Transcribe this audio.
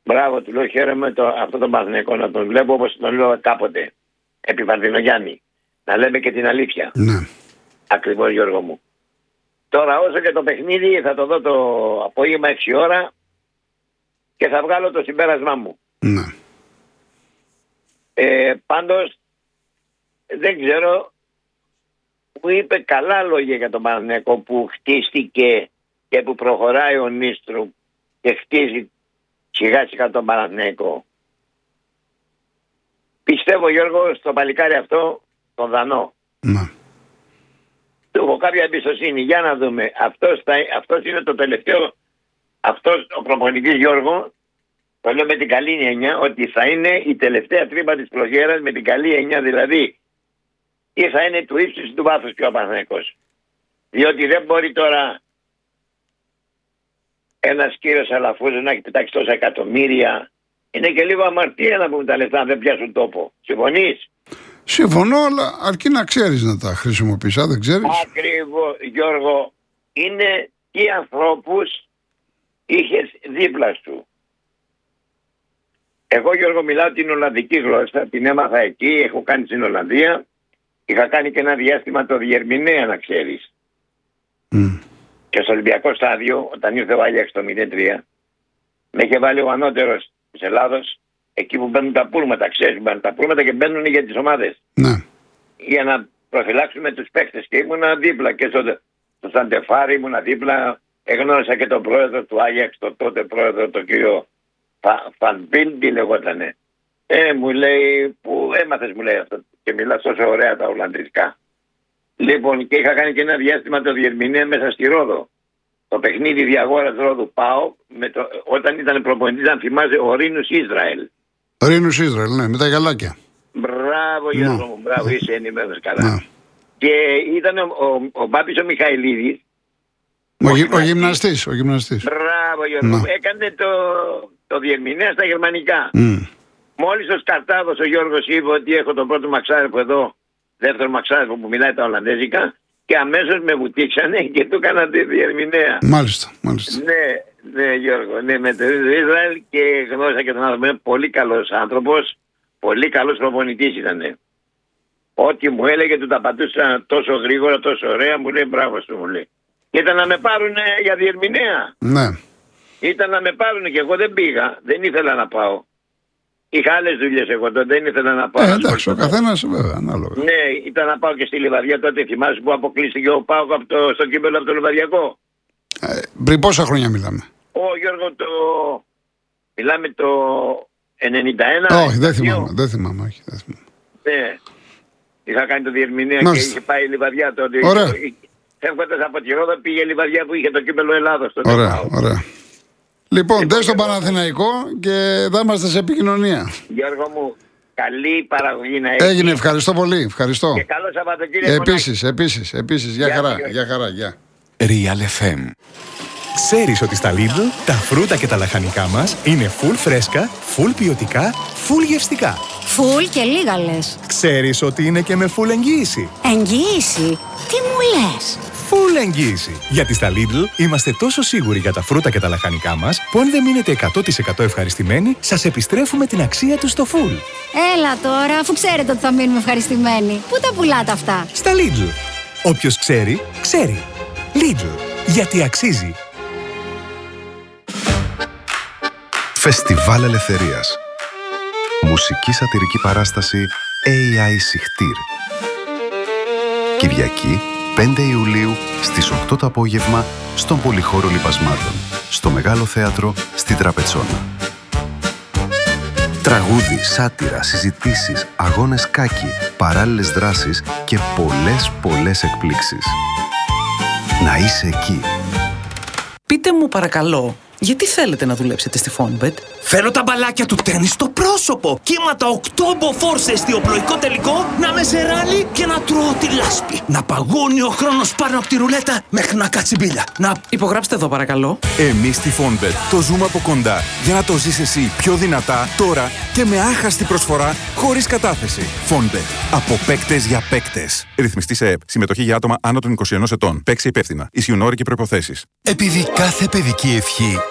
Μπράβο, του λέω χαίρομαι αυτό τον Παναθηναϊκό να τον βλέπω όπως τον λέω κάποτε. Επί Βαρδινογιάννη. Να λέμε και την αλήθεια. Ναι. Ακριβώς, Γιώργο μου. Τώρα όσο και το παιχνίδι θα το δω το απόγευμα 6 ώρα και θα βγάλω το συμπέρασμά μου. Ναι. Πάντως δεν ξέρω, μου είπε καλά λόγια για τον Παναθηναϊκό που χτίστηκε και που προχωράει ο Νίστρου και χτίζει σιγά σιγά τον Παναθηναϊκό. Πιστεύω, Γιώργο, στο παλικάρι αυτό, τον Δανό. Ναι. Του έχω κάποια εμπιστοσύνη. Για να δούμε. Αυτός είναι το τελευταίο. Αυτός ο προπονητής, Γιώργο, το λέω με την καλή έννοια, ότι θα είναι η τελευταία τρύπα της πλογέρας με την καλή έννοια, δηλαδή ή θα είναι του ύψους του βάθους και ο Παναθηναϊκός. Διότι δεν μπορεί τώρα ένας κύριος Αλαφούζος να έχει πετάξει τόσα εκατομμύρια. Είναι και λίγο αμαρτία να πούμε τα λεφτά αν δεν πιάσουν τόπο. Συμφωνείς? Συμφωνώ, αλλά αρκεί να ξέρεις να τα χρησιμοποιείς, δεν ξέρεις. Ακριβώς, Γιώργο. Είναι τι ανθρώπους είχες δίπλα σου. Εγώ, Γιώργο, μιλάω την Ολλανδική γλώσσα, την έμαθα εκεί, έχω κάνει στην Ολλανδία. Είχα κάνει και ένα διάστημα το διερμηνέα, να ξέρεις. Και στο Ολυμπιακό στάδιο, όταν ήρθε ο Άγιαξ το 03, με είχε βάλει ο ανώτερος της Ελλάδος, εκεί που μπαίνουν τα πούλματα, ξέρεις, μπαίνουν τα πούλματα και μπαίνουν για τις ομάδες. Ναι. Για να προφυλάξουμε τους παίκτες. Και ήμουνα δίπλα και στο Σαντεφάρι, ήμουνα δίπλα. Εγνώρισα και τον πρόεδρο του Άγιαξ, τον τότε πρόεδρο, τον κύριο Φανπίλντι λεγότανε. Μου λέει, πού έμαθες, μου λέει αυτό, και μιλάς τόσο ωραία τα Ολλανδικά. Λοιπόν, και είχα κάνει και ένα διάστημα το διερμηνέα μέσα στη Ρόδο. Το παιχνίδι διαγόρας Ρόδου ΠΑΟ, όταν ήταν προπονητής, αν θυμάσαι, ο Ρήνους Ισραήλ. Ο Ρήνους Ισραήλ, ναι, με τα γαλάκια. Μπράβο, Γιώργο μου, μπράβο, είσαι ενημέρος καλά. Και ήταν ο Μπάπης ο Μιχαηλίδης. Ο γυμναστής. Μπράβο, Γιώργο μου. Έκανε το διερμηνέα στα γερμανικά. Μόλις ο Σκαρτάδος ο Γιώργος είπε ότι έχω τον πρώτο μαξάρεφο εδώ, δεύτερο μαξάρεφο που μιλάει τα Ολλανδέζικα, και αμέσως με βουτήξανε και του έκανα τη διερμηνέα. Μάλιστα. Ναι, Γιώργο, ναι, με το Ισραήλ, και γνώρισα και τον άνθρωπο. Είναι πολύ καλός άνθρωπος, πολύ καλός προπονητής ήταν. Ό,τι μου έλεγε του τα πατούσα τόσο γρήγορα, τόσο ωραία, μου λέει μπράβο σου, μου λέει. Και ήταν να με πάρουν για διερμηνέα. Ναι. Ήταν να με πάρουν και εγώ δεν πήγα, δεν ήθελα να πάω. Είχα άλλες δουλειές εγώ τότε, δεν ήθελα να πάω. Εντάξει, ο καθένας βέβαια, ανάλογα. Ναι, ήταν να πάω και στη Λιβαδιά τότε, θυμάσαι που αποκλείστηκε ο Πάοκ στο κύπελλο από το Λιβαδιακό. Πριν πόσα χρόνια μιλάμε? Γιώργο, μιλάμε το 91. Όχι, δεν θυμάμαι. Ναι, είχα κάνει το διερμηνέα και είχε πάει η Λιβαδιά τότε. Ωραία. Φεύγοντας από τη Ρόδο πήγε η Λιβαδιά που είχε το κύπελλο Ελλάδος τότε. Ωραία. Λοιπόν, δες τον Παναθηναϊκό και θα είμαστε σε επικοινωνία. Γιώργο μου, καλή παραγωγή να έχει. Έγινε, ευχαριστώ πολύ. Ευχαριστώ. Και καλό Σαββατοκύριακο. Επίσης. Γεια χαρά. Real FM. Ξέρεις ότι στα Lidl τα φρούτα και τα λαχανικά μας είναι full φρέσκα, full ποιοτικά, full γευστικά. Full και λίγα λες. Ξέρεις ότι είναι και με full εγγύηση. Εγγύηση? Τι μου λες? Full εγγύηση. Γιατί στα Lidl είμαστε τόσο σίγουροι για τα φρούτα και τα λαχανικά μας, που αν δεν μείνετε 100% ευχαριστημένοι, σας επιστρέφουμε την αξία του στο full. Έλα τώρα, αφού ξέρετε ότι θα μείνουμε ευχαριστημένοι. Πού τα πουλάτε αυτά? Στα Lidl. Όποιος ξέρει, ξέρει. Lidl. Γιατί αξίζει. Φεστιβάλ Ελευθερίας. Μουσική σατιρική παράσταση AI Σιχτήρ. Κυριακή, 5 Ιουλίου, στις 8 το απόγευμα, στον Πολυχώρο Λιπασμάτων, στο Μεγάλο Θέατρο, στη Τραπετσόνα. Τραγούδι, σάτυρα, συζητήσεις, αγώνες κάκι, παράλληλες δράσεις και πολλές εκπλήξεις. Να είσαι εκεί. Πείτε μου παρακαλώ, γιατί θέλετε να δουλέψετε στη Fonbet? Θέλω τα μπαλάκια του τέννις στο πρόσωπο. Κύματα 8 μποφόρ σε εστιοπλοϊκό τελικό, να με σε ράλι και να τρώω τη λάσπη. Να παγώνει ο χρόνος πάνω από τη ρουλέτα μέχρι να κάτσει μπίλια. Υπογράψτε εδώ παρακαλώ. Εμείς στη Fonbet το ζούμε από κοντά για να το ζεις εσύ πιο δυνατά, τώρα και με άχαστη προσφορά, χωρίς κατάθεση. Fonbet. Από παίκτες για παίκτες. Ρυθμιστή σε ΕΠ. Συμμετοχή για άτομα άνω των 21 ετών. Παίξε υπεύθυνα. Ισχύουν όροι και προϋποθέσεις. Επειδή κάθε παιδική ευχή